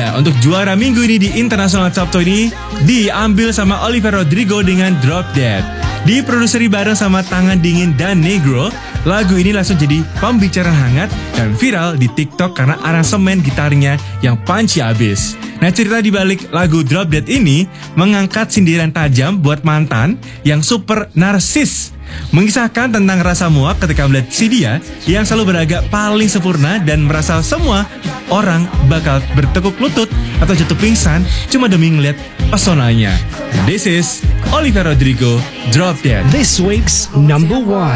Nah, untuk juara minggu ini di International Top 20 diambil sama Olivia Rodrigo dengan Drop Dead. Diproduseri bareng sama Tangan Dingin dan Negro, lagu ini langsung jadi pembicaraan hangat dan viral di TikTok karena aransemen gitarnya yang punchy abis. Nah, cerita di balik lagu Drop Dead ini mengangkat sindiran tajam buat mantan yang super narsis. Mengisahkan tentang rasa muak ketika melihat si dia yang selalu beragak paling sempurna dan merasa semua orang bakal bertekuk lutut atau jatuh pingsan cuma demi ngeliat pesonanya. This is Olivia Rodrigo, Drop Dead. This week's number 1.